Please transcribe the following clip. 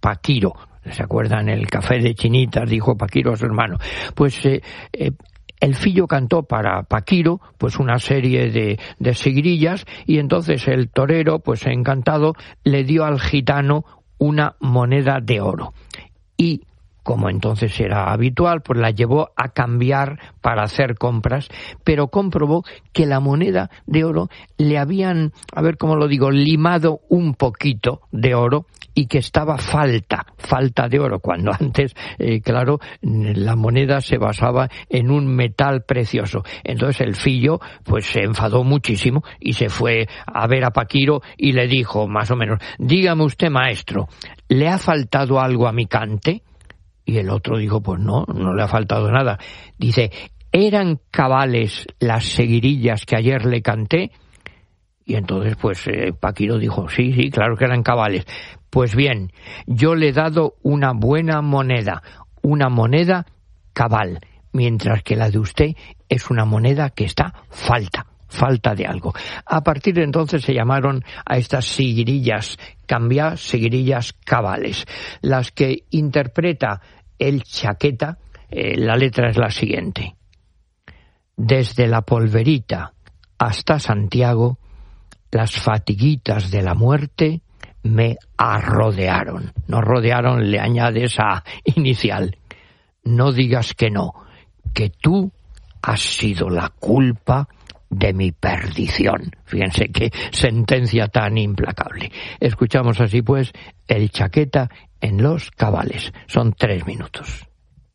Paquiro. ¿Se acuerdan? El café de Chinitas, dijo Paquiro a su hermano. Pues el fillo cantó para Paquiro pues una serie de seguirillas, y entonces el torero, pues encantado, le dio al gitano una moneda de oro. Y como entonces era habitual, pues la llevó a cambiar para hacer compras, pero comprobó que la moneda de oro le habían, a ver cómo lo digo, limado un poquito de oro, y que estaba falta de oro, cuando antes, claro, la moneda se basaba en un metal precioso. Entonces el fillo pues se enfadó muchísimo y se fue a ver a Paquiro y le dijo más o menos: dígame usted, maestro, ¿le ha faltado algo a mi cante? Y el otro dijo: pues no le ha faltado nada. Dice: ¿eran cabales las seguirillas que ayer le canté? Y entonces pues Paquiro dijo: sí, claro que eran cabales. Pues bien, yo le he dado una buena moneda, una moneda cabal, mientras que la de usted es una moneda que está falta de algo. A partir de entonces se llamaron a estas seguirillas seguirillas cabales. Las que interpreta el Chaqueta, la letra es la siguiente: desde la Polverita hasta Santiago, las fatiguitas de la muerte me arrodearon. No rodearon, le añades a inicial. No digas que no, que tú has sido la culpa de mi perdición. Fíjense qué sentencia tan implacable. Escuchamos así pues el Chaqueta en Los Cabales. Son 3 minutos.